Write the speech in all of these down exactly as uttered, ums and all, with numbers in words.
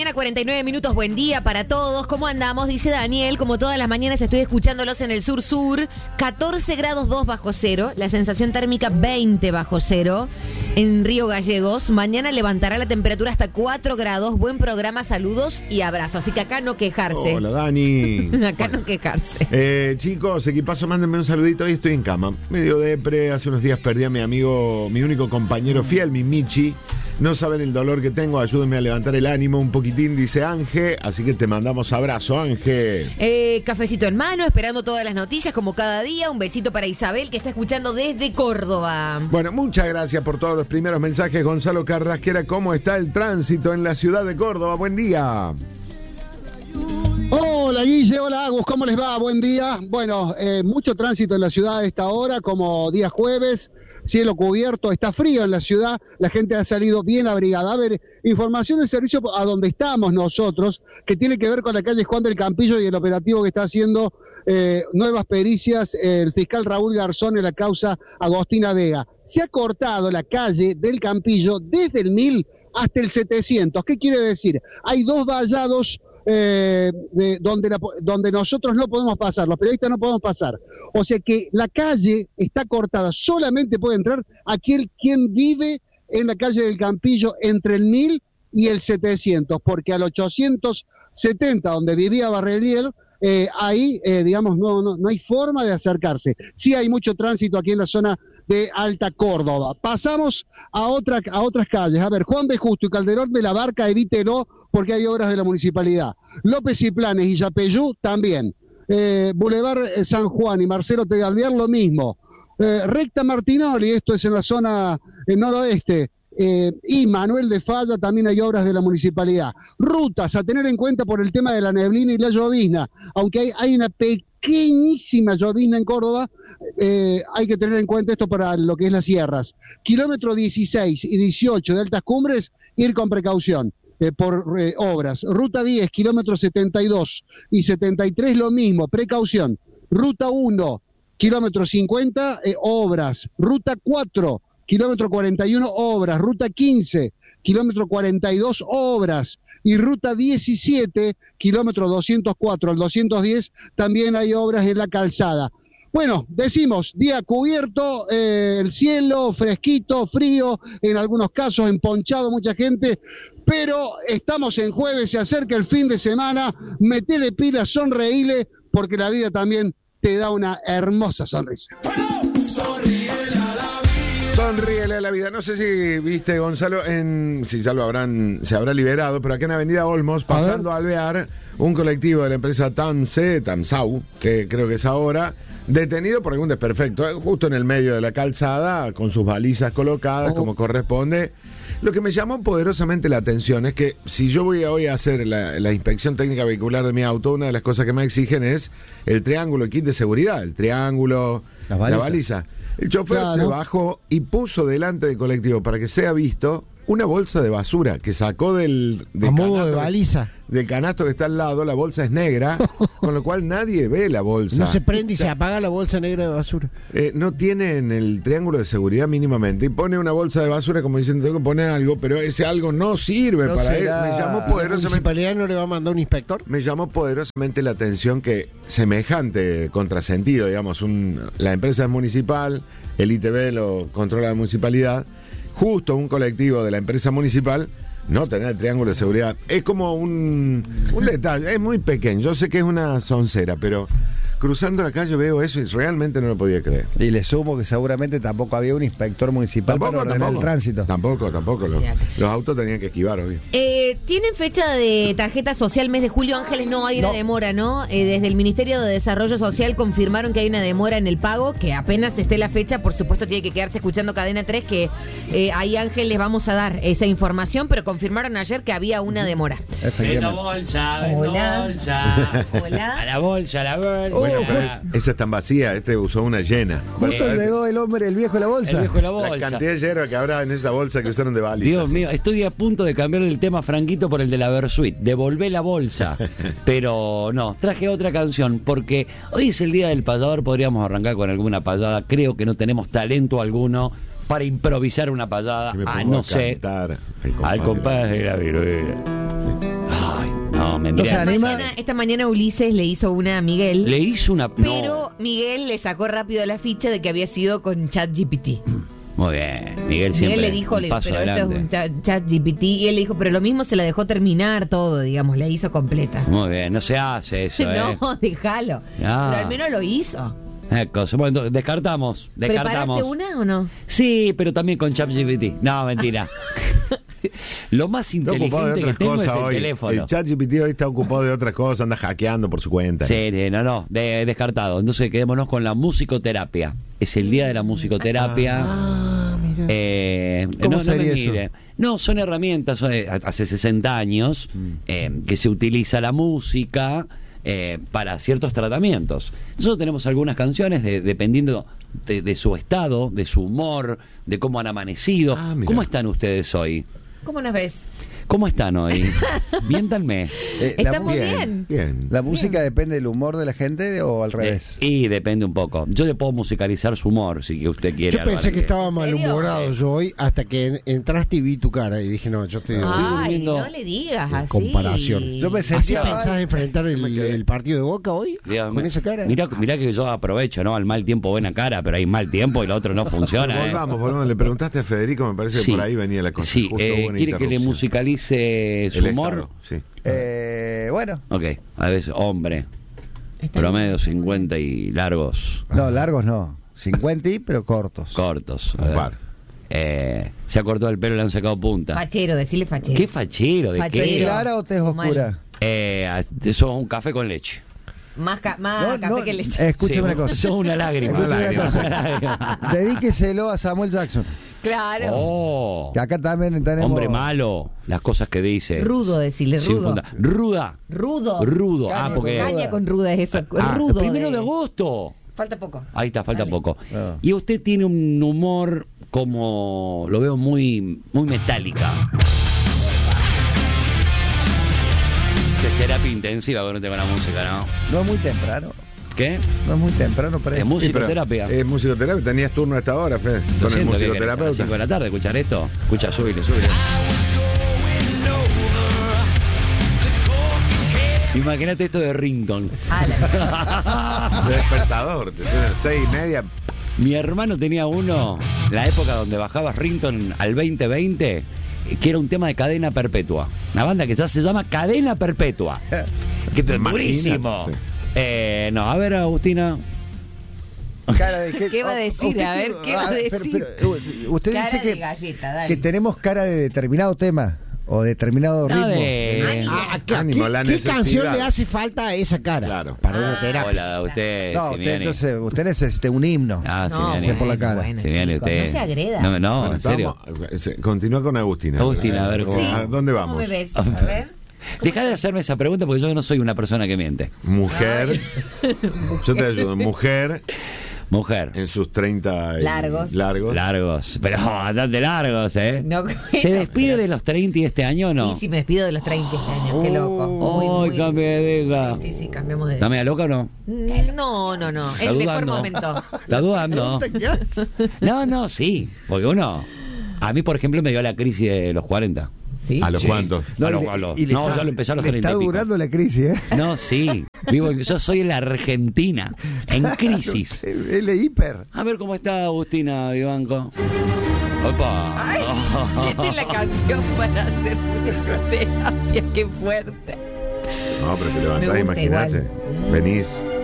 mañana, cuarenta y nueve minutos, buen día para todos. ¿Cómo andamos? Dice Daniel, como todas las mañanas estoy escuchándolos en el sur-sur. catorce grados dos bajo cero, la sensación térmica veinte bajo cero en Río Gallegos. Mañana levantará la temperatura hasta cuatro grados. Buen programa, saludos y abrazos. Así que acá no quejarse. Hola, Dani. Acá no quejarse. Eh, chicos, equipazo, mándenme un saludito. Hoy estoy en cama, medio depre. Hace unos días perdí a mi amigo, mi único compañero fiel, mi Michi. No saben el dolor que tengo, ayúdenme a levantar el ánimo un poquitín, dice Ángel. Así que te mandamos abrazo, Ángel. Eh, cafecito en mano, esperando todas las noticias como cada día. Un besito para Isabel, que está escuchando desde Córdoba. Bueno, muchas gracias por todos los primeros mensajes. Gonzalo Carrasquera, ¿cómo está el tránsito en la ciudad de Córdoba? Buen día. Hola Guille, hola Agus, ¿cómo les va? Buen día. Bueno, eh, mucho tránsito en la ciudad a esta hora, como día jueves. Cielo cubierto, está frío en la ciudad, la gente ha salido bien abrigada. A ver, información de servicio a donde estamos nosotros, que tiene que ver con la calle Juan del Campillo y el operativo que está haciendo eh, nuevas pericias el fiscal Raúl Garzón en la causa Agostina Vega. Se ha cortado la calle del Campillo desde el mil hasta el setecientos. ¿Qué quiere decir? Hay dos vallados Eh, de, donde, la, donde nosotros no podemos pasar, los periodistas no podemos pasar. O sea que la calle está cortada, solamente puede entrar aquel quien vive en la calle del Campillo entre el mil y el setecientos, porque al ochocientos setenta, donde vivía Barreliel, eh, ahí, eh, digamos, no, no, no hay forma de acercarse. Sí hay mucho tránsito aquí en la zona de Alta Córdoba. Pasamos a, otra, a otras calles. A ver, Juan B. Justo y Calderón de la Barca, evítelo, porque hay obras de la municipalidad. López y Planes y Yapeyú también. Eh, Boulevard San Juan y Marcelo T. de Alvear, lo mismo. Eh, Recta Martinoli, esto es en la zona eh, noroeste. Eh, y Manuel de Falla, también hay obras de la municipalidad. Rutas a tener en cuenta por el tema de la neblina y la llovizna. Aunque hay, hay una pequeñísima llovizna en Córdoba, eh, hay que tener en cuenta esto para lo que es las sierras. Kilómetro dieciséis y dieciocho de Altas Cumbres, ir con precaución. Eh, por eh, obras. Ruta diez, kilómetro setenta y dos y setenta y tres, lo mismo, precaución. Ruta uno, kilómetro cincuenta, eh, obras. Ruta cuatro, kilómetro cuarenta y uno, obras. Ruta quince, kilómetro cuarenta y dos, obras. Y ruta diecisiete, kilómetro doscientos cuatro al doscientos diez, también hay obras en la calzada. Bueno, decimos, día cubierto, eh, el cielo fresquito, frío, en algunos casos emponchado mucha gente, pero estamos en jueves, se acerca el fin de semana, metele pilas, sonreíle, porque la vida también te da una hermosa sonrisa. Sonríele a la vida. Sonríele a la vida. No sé si viste, Gonzalo, en si ya lo habrán, se habrá liberado, pero acá en Avenida Olmos, pasando a Alvear, un colectivo de la empresa Tamse, Tamsau, que creo que es ahora, detenido por algún desperfecto, eh, justo en el medio de la calzada, con sus balizas colocadas, oh. como corresponde. Lo que me llamó poderosamente la atención es que si yo voy hoy a hacer la, la inspección técnica vehicular de mi auto, una de las cosas que me exigen es el triángulo, el kit de seguridad, el triángulo, la baliza. La baliza. El chofer claro. se bajó y puso delante del colectivo, para que sea visto, una bolsa de basura que sacó del, del a modo de baliza del canasto que está al lado. La bolsa es negra, con lo cual nadie ve la bolsa. No se prende y se apaga la bolsa negra de basura. Eh, no tiene en el triángulo de seguridad mínimamente, y pone una bolsa de basura como diciendo tengo que poner algo, pero ese algo no sirve no para él. Me llamó poderosamente. ¿La municipalidad no le va a mandar un inspector? Me llamó poderosamente la atención que semejante contrasentido, digamos, un, la empresa es municipal, el I T B lo controla la municipalidad, justo un colectivo de la empresa municipal no tener el triángulo de seguridad. Es como un, un detalle, es muy pequeño. Yo sé que es una soncera, pero cruzando la calle veo eso y realmente no lo podía creer. Y le sumo que seguramente tampoco había un inspector municipal tampoco, para ordenar el tránsito. Tampoco, tampoco. Los, los autos tenían que esquivar, obvio. Eh, ¿Tienen fecha de tarjeta social mes de julio, Ángeles? No, hay una no. demora, ¿no? Eh, desde el Ministerio de Desarrollo Social confirmaron que hay una demora en el pago, que apenas esté la fecha, por supuesto tiene que quedarse escuchando Cadena tres, que eh, ahí, Ángel, les vamos a dar esa información, pero confirmaron ayer que había una demora. Vendo bolsa, vendo Hola. bolsa. Hola. A la bolsa, a la bolsa. Bueno, pero es, esa es tan vacía, este usó una llena. Justo eh, llegó el hombre, el viejo de la bolsa. El viejo de la bolsa. La cantidad de hierba que habrá en esa bolsa que usaron de baliza. Dios mío, estoy a punto de cambiar el tema, Franquito, por el de la Versuit. Devolvé la bolsa. Pero no, traje otra canción, porque hoy es el día del payador, podríamos arrancar con alguna payada. Creo que no tenemos talento alguno para improvisar una payada, a no ser al compás de la viruela. Ay, no, me ¿No se mirá. anima? Mañana- esta mañana Ulises le hizo una a Miguel. Le hizo una... Pero Miguel le sacó rápido la ficha de que había sido con ChatGPT. No. Muy bien. Miguel siempre Miguel le dijo, un le- paso pero adelante. esto es un cha- ChatGPT. Y él le dijo, pero lo mismo se la dejó terminar todo, digamos, la hizo completa. Muy bien, no se hace eso, ¿eh? No, déjalo. Ah. Pero al menos lo hizo. Eh, cosa. Bueno, entonces, descartamos, descartamos. ¿Preparaste una o no? Sí, pero también con ChatGPT. No, mentira. Lo más Está ocupado de inteligente que otras tengo es cosas el hoy. teléfono. El ChatGPT hoy está ocupado de otras cosas, anda hackeando por su cuenta. Sí, sí, no, no, de- descartado. Entonces quedémonos con la musicoterapia. Es el día de la musicoterapia. Ah, mira. Eh, ¿Cómo no, no me sería eso? mire. No, son herramientas, son, eh, hace sesenta años, eh, que se utiliza la música eh, para ciertos tratamientos. Nosotros tenemos algunas canciones de- dependiendo de, de su estado, de su humor, de cómo han amanecido. Ah, mira. ¿Cómo están ustedes hoy? ¿Cómo nos ves? ¿Cómo están hoy? Miéntanme. Eh, la, Estamos mu- bien. Bien. ¿La música depende del humor de la gente o al revés? Eh, y depende un poco. Yo le puedo musicalizar su humor, si que usted quiere. Yo pensé Álvaro, que estaba ¿En serio? malhumorado yo hoy hasta que en- entraste y vi tu cara y dije, no, yo estoy... Ay, durmiendo no le digas en así. comparación. Yo me ¿Así sentía pensás mal. enfrentar el, el partido de Boca hoy? Dígame. ¿Con esa cara? Mirá, mirá que yo aprovecho, ¿no? Al mal tiempo buena cara, pero hay mal tiempo y lo otro no funciona. ¿eh? Volvamos, volvamos. Le preguntaste a Federico, me parece Sí. que por ahí venía la cosa. Sí, Justo eh, hubo una ¿quiere que le interrupción. musicalice su El humor? estado, sí. Eh, bueno, Ok, a veces, hombre, Está promedio cincuenta y largos, no, largos no. cincuenta y, pero cortos. cortos. A Un ver. par. Eh, se ha cortado el pelo y le han sacado punta. Fachero, decirle fachero. ¿Qué fachero? ¿De Fachero. ¿Tez qué? clara o tez O mal. oscura? Eh, eso es un café con leche. Más, ca- más No, Ah, café no, que leche. eh, escúcheme Sí, una cosa. Eso es una lágrima. Escúcheme una cosa. Una lágrima. Dedíqueselo a Samuel Jackson. Claro. Oh, Que acá también tenemos... hombre malo, las cosas que dice. Rudo, decirle, Sin rudo. funda- Ruda. Rudo. Rudo. Ah, Caña porque. con Caña con ruda es eso. Ah, rudo. primero de de- agosto. Falta poco. Ahí está, falta Dale. poco. Ah. Y usted tiene un humor como lo veo muy muy metálica. Es terapia intensiva con con la música, ¿no? No es muy temprano. ¿Qué? No es muy temprano para Es eso. Sí, pero musicoterapia. Es musicoterapia. Tenías turno a esta hora, Fe. Lo Con el siento, ¿qué querés? A las musicoterapeuta. cinco de la tarde escuchar esto. Escucha, súbile, súbile. Imagínate esto de Rington. Ah, la- De despertador. Te suena seis y media. Mi hermano tenía uno, la época donde bajabas Rington al veinte veinte, que era un tema de Cadena Perpetua. Una banda que ya se llama Cadena Perpetua. Que es Imagínate, durísimo. sí. Eh, no, a ver, Agustina. Cara de que- ¿Qué va a decir? Usted A ver, que- ¿qué va a pero- decir? pero, uh, usted Cara dice de que, galleta, dale. que tenemos cara de determinado tema o determinado No, ritmo. de- Ah, ¿a qué- a Ánimo, qué, la qué necesidad. canción le hace falta a esa cara? Claro. Para una Ah. terapia. Hola, usted. No, usted, Simiani. entonces usted necesita un himno. Ah, No, Simiani. bueno, por la cara. bueno, Simiani, chicos, usted. no se agreda. No, no, Bueno, en serio. estamos- se- Continúa con Agustina. Agustina, a ver, Porque, ¿cómo? ¿a dónde ¿Cómo vamos? me ves? A ver. Deja de hacerme esa pregunta porque yo no soy una persona que miente. Mujer. Yo te ayudo. Mujer Mujer. en sus treinta y- Largos. largos. Largos, pero bastante largos, ¿eh? No, ¿Se despide de los treinta y este año o no? Sí, sí, me despido de los treinta este año. Qué loco. Muy, Ay, muy- cambia de deca. Sí, sí, sí, cambiamos de... ¿Está media loca o no? No, no, no. ¿Está El mejor dudando? momento. ¿Está dudando? No, no, sí. Porque uno... A mí, por ejemplo, me dio la crisis de los cuarenta. ¿Sí? ¿A los Sí. cuantos? A y los- le- a los- y le no, está- yo lo empecé a los le treinta está y pico. durando la crisis, ¿eh? No, sí. Vivo, yo soy en la Argentina, en crisis. Él es hiper. A ver cómo está Agustina Vivanco. Opa. Ay, esta es la canción para hacer musicoterapia. Qué fuerte. No, pero te Me levantás, gusta imagínate. igual. Mm. Venís.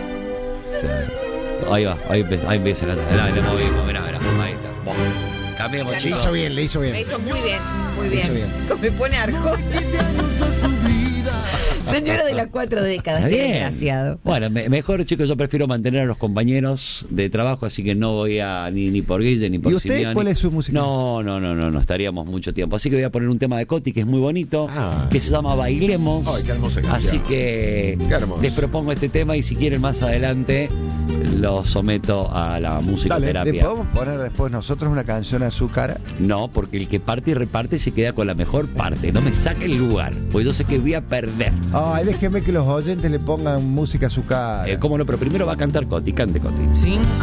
Ahí va, ahí empieza, ahí empieza la la- le movimos, mirá, mirá, ahí está. Buah. Cambiemos, Le Le chicos. hizo bien, le hizo bien. Me hizo muy bien, muy Hizo bien. bien. Me pone arjona. Señora de las cuatro décadas, Está qué bien. desgraciado. Bueno, me- mejor, chicos, yo prefiero mantener a los compañeros de trabajo, así que no voy a ni, ni por Guille ni por ¿Y usted Simiani. cuál es su música? No, no, no, no, no estaríamos mucho tiempo. Así que voy a poner un tema de Coti que es muy bonito, Ah. que se llama Bailemos. Ay, qué hermosa canción. Así que Qué hermoso. les propongo este tema y si quieren más adelante lo someto a la ¿Le musicoterapia. podemos poner después nosotros una canción a su cara? No, porque el que parte y reparte se queda con la mejor parte. No me saque el lugar, pues yo sé que voy a perder. Ay, déjeme que los oyentes le pongan música a su cara. Eh, ¿Cómo no? Pero primero va a cantar Coti, cante Coti. Cinco